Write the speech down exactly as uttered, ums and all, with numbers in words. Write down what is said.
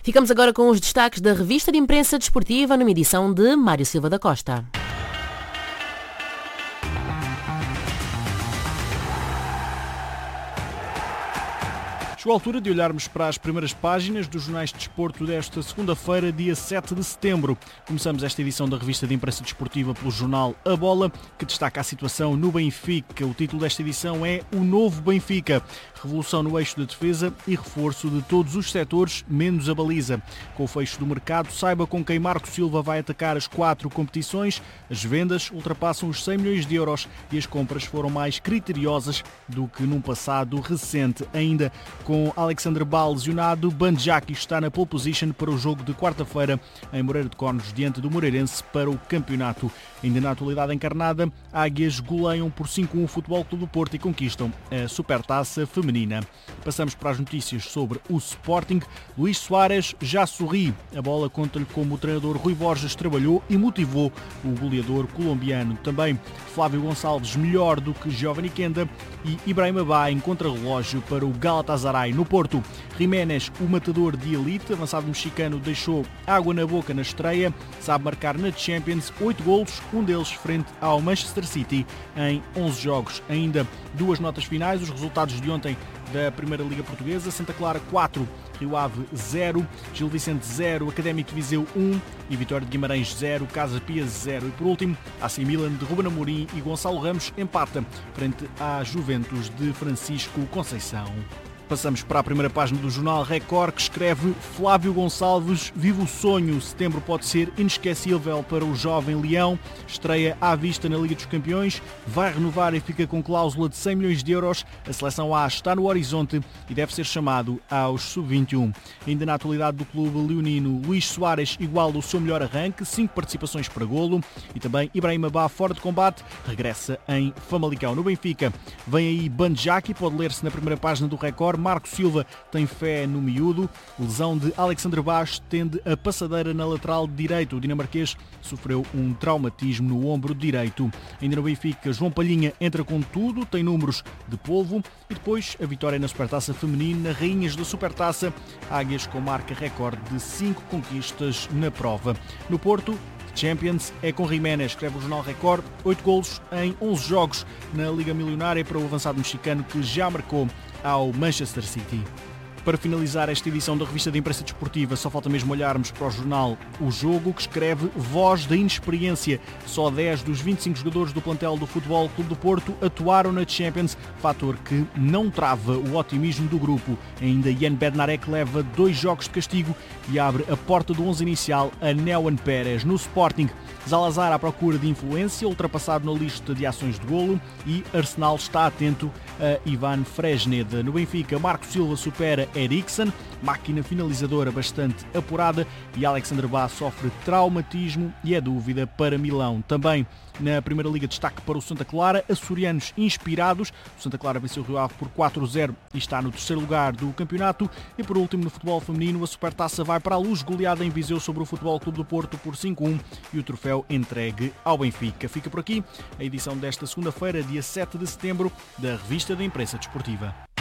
Ficamos agora com os destaques da revista de imprensa desportiva numa edição de Mário Silva da Costa. Chegou a altura de olharmos para as primeiras páginas dos jornais de desporto desta segunda-feira, dia sete de setembro. Começamos esta edição da revista de imprensa desportiva pelo jornal A Bola, que destaca a situação no Benfica. O título desta edição é O Novo Benfica. Revolução no eixo da defesa e reforço de todos os setores, menos a baliza. Com o fecho do mercado, saiba com quem Marco Silva vai atacar as quatro competições. As vendas ultrapassam os cem milhões de euros e as compras foram mais criteriosas do que num passado recente. Ainda com Com Alexandre Bá lesionado, Bandjaki está na pole position para o jogo de quarta-feira em Moreira de Cónegos, diante do Moreirense para o campeonato. Ainda na atualidade encarnada, Águias goleiam por cinco a um o Futebol Clube do Porto e conquistam a Supertaça Feminina. Passamos para as notícias sobre o Sporting. Luís Soares já sorri. A Bola conta-lhe como o treinador Rui Borges trabalhou e motivou o goleador colombiano. Também Flávio Gonçalves melhor do que Giovanni Kenda e Ibrahima Ba em contrarrelógio para o Galatasaray no Porto. Jiménez, o matador de elite, avançado mexicano, deixou água na boca na estreia. Sabe marcar na Champions oito golos, um deles frente ao Manchester City em onze jogos. Ainda duas notas finais, os resultados de ontem da Primeira Liga Portuguesa. Santa Clara quatro, Rio Ave zero, Gil Vicente zero, Académico de Viseu um e Vitória de Guimarães zero, Casa Pia zero. E por último, A C Milan de Ruben Amorim e Gonçalo Ramos empata frente à Juventus de Francisco Conceição. Passamos para a primeira página do jornal Record, que escreve Flávio Gonçalves, vive o sonho, setembro pode ser inesquecível para o jovem Leão, estreia à vista na Liga dos Campeões, vai renovar e fica com cláusula de cem milhões de euros, a seleção A está no horizonte e deve ser chamado aos sub vinte e um. Ainda na atualidade do clube leonino, Luís Soares iguala o seu melhor arranque, cinco participações para golo, e também Ibrahima Ba fora de combate, regressa em Famalicão. No Benfica, vem aí Bandjaki, pode ler-se na primeira página do Record. Marco Silva tem fé no miúdo. Lesão de Alexandre Bá estende a passadeira na lateral direito. O dinamarquês sofreu um traumatismo no ombro direito. Ainda no Benfica, João Palhinha entra com tudo, tem números de polvo. E depois a vitória na Supertaça Feminina, Rainhas da Supertaça, Águias com marca recorde de cinco conquistas na prova. No Porto, Champions é com Jiménez, escreve o jornal Record, oito golos em onze jogos na Liga Milionária para o avançado mexicano que já marcou ao Manchester City. Para finalizar esta edição da revista de imprensa desportiva, só falta mesmo olharmos para o jornal O Jogo, que escreve Voz da Inexperiência. Só dez dos vinte e cinco jogadores do plantel do Futebol Clube do Porto atuaram na Champions, fator que não trava o otimismo do grupo. Ainda Jan Bednarek leva dois jogos de castigo e abre a porta do onze inicial a Neuen Pérez. No Sporting, Zalazar à procura de influência, ultrapassado na lista de ações de golo, e Arsenal está atento a Ivan Fresneda. No Benfica, Marco Silva supera Eriksen, máquina finalizadora bastante apurada, e Alexandre Bá sofre traumatismo e é dúvida para Milão. Também na Primeira Liga, destaque para o Santa Clara, açorianos inspirados. O Santa Clara venceu o Rio Ave por quatro a zero e está no terceiro lugar do campeonato. E por último, no futebol feminino, a Supertaça vai para a Luz, goleada em Viseu sobre o Futebol Clube do Porto por cinco a um e o troféu entregue ao Benfica. Fica por aqui a edição desta segunda-feira, dia sete de setembro, da Revista da Imprensa Desportiva.